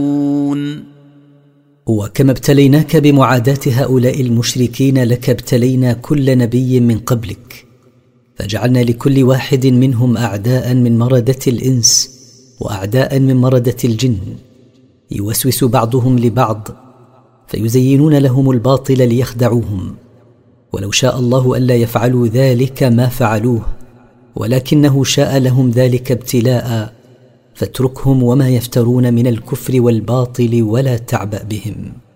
وكما ابتليناك بمعاداة هؤلاء المشركين لك ابتلينا كل نبي من قبلك، فجعلنا لكل واحد منهم أعداء من مردة الإنس وأعداء من مردة الجن، يوسوس بعضهم لبعض فيزينون لهم الباطل ليخدعوهم. ولو شاء الله ألا يفعلوا ذلك ما فعلوه، ولكنه شاء لهم ذلك ابتلاء، فاتركهم وما يفترون من الكفر والباطل ولا تعبأ بهم.